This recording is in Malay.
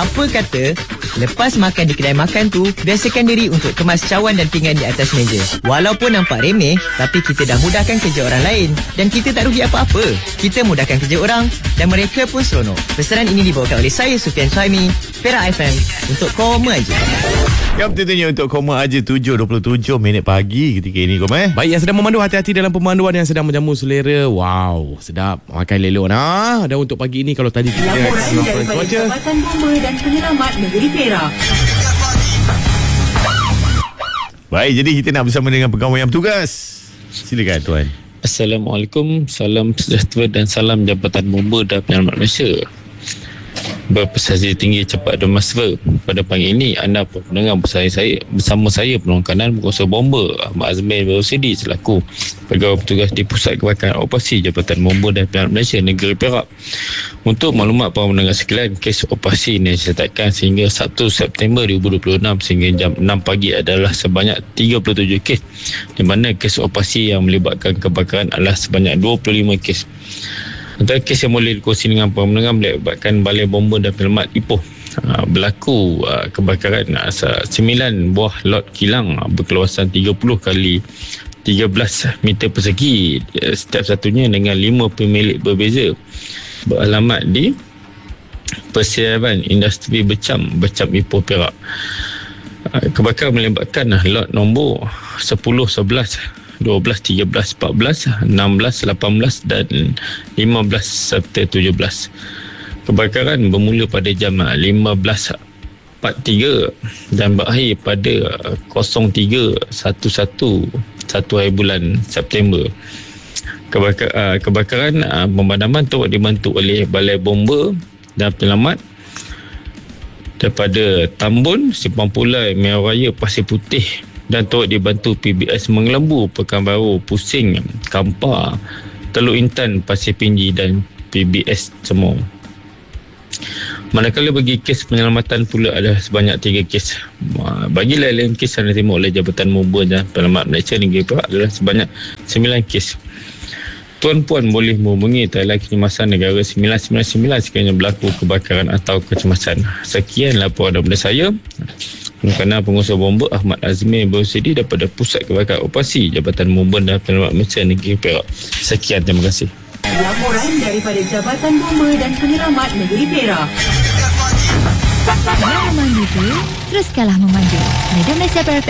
Apa kata lepas makan di kedai makan tu, biasakan diri untuk kemas cawan dan pinggan di atas meja. Walaupun nampak remeh, tapi kita dah mudahkan kerja orang lain dan kita tak rugi apa-apa. Kita mudahkan kerja orang dan mereka pun seronok. Pesanan ini dibawakan oleh saya, Sufian Suhaimi, Perak FM, untuk Koma Aja. Yang tentunya untuk Koma Aja 7.27 minit pagi ketika ini, Koma. Baik, yang sedang memandu, hati-hati dalam pemanduan, yang sedang menjamu selera. Wow, sedap. Makan lelok nah. Dan untuk pagi ini, kalau tadi kita laporan daripada Jabatan Bomba dan Penyelamat Negeri Perak. Baik, jadi kita nak bersama dengan pegawai yang bertugas. Silakan, Tuan. Assalamualaikum, salam sejahtera dan salam Jabatan Bomba dan Penyelamat Malaysia. Berprestasi tinggi, cepat dan mesra. Pada pagi ini, anda pendengar bersama saya penolong kanan Pengurusa Bomba Ahmad Azmin Berusidi selaku pegawai petugas di Pusat Kebakaran Operasi Jabatan Bomba dan Penyelamat Malaysia Negeri Perak. Untuk maklumat para pendengar sekalian, kes operasi ini disertakan sehingga 1 September 2026 sehingga jam 6 pagi adalah sebanyak 37 kes, di mana kes operasi yang melibatkan kebakaran adalah sebanyak 25 kes. Antara kes yang boleh dikongsi dengan para pendengar melibatkan Balai Bomba dan Penyelamat Ipoh. Berlaku kebakaran 9 buah lot kilang berkeluasan 30 kali 13 meter persegi, setiap satunya dengan 5 pemilik berbeza, beralamat di Persiapan Industri Becam Ipoh, Perak. Kebakaran melibatkan lot nombor 10, 11, 12, 13, 14, 16, 18 dan 15 serta 17. Kebakaran bermula pada jam 15.43 dan berakhir pada 03.11 1 hari bulan September. Kebakaran pemadaman turut dibantu oleh Balai Bomba dan Penyelamat daripada Tambun, Simpang Pulai, Merah Raya, Pasir Putih, dan turut dibantu PBS Mengelembu, Pekanbaru, Pusing, Kampar, Teluk Intan, Pasir Pinji dan PBS Semua. Manakala bagi kes penyelamatan pula ada sebanyak 3 kes. Bagi lain-lain kes yang diterima oleh Jabatan Bomba dan Penyelamat Malaysia Negeri Perak adalah sebanyak 9 kes. Tuan-puan boleh menghubungi Talian Kecemasan Negara 999 sekiranya berlaku kebakaran atau kecemasan. Sekian laporan daripada saya, Pengurusa Pengurusa Bomba Ahmad Azmi Berusidi daripada Pusat Kebakaran Operasi Jabatan Bomba dan Penyelamat Malaysia Negeri Perak. Sekian, terima kasih. Laporan daripada Jabatan Bomba dan Penyelamat Negeri Perak. Yang memandu tu, terus kalah memandu. Radio Malaysia Perak.